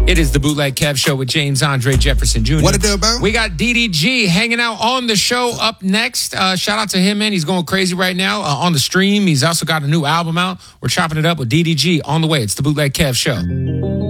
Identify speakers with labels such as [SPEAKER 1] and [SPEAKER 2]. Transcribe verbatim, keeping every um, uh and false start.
[SPEAKER 1] It is the Bootleg Kev Show with James Andre Jefferson Junior
[SPEAKER 2] What it do, bro?
[SPEAKER 1] We got D D G hanging out on the show up next. Uh, shout out to him, man. He's going crazy right now uh, on the stream. He's also got a new album out. We're chopping it up with D D G on the way. It's the Bootleg Kev Show.